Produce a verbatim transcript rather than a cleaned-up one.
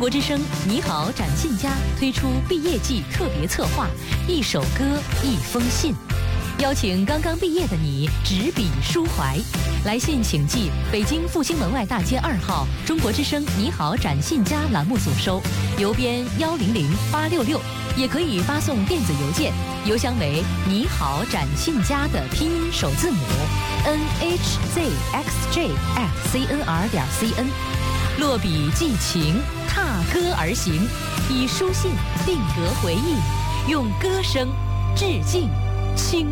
国之声你好展信佳推出毕业季特别策划，一首歌一封信，邀请刚刚毕业的你执笔抒怀。来信请寄北京复兴门外大街二号中国之声你好展信佳栏目组收，邮编幺零零八六六，也可以发送电子邮件，邮箱为你好展信佳的拼音首字母 n h z x j at c n r 点 c n。落笔寄情，踏歌而行，以书信定格回忆，用歌声致敬青